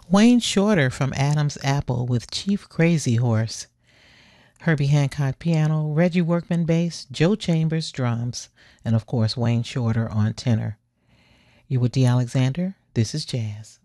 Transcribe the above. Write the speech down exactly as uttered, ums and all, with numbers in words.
Wayne Shorter from Adam's Apple with Chief Crazy Horse. Herbie Hancock piano, Reggie Workman bass, Joe Chambers drums, and of course Wayne Shorter on tenor. You with Dee Alexander? This is jazz.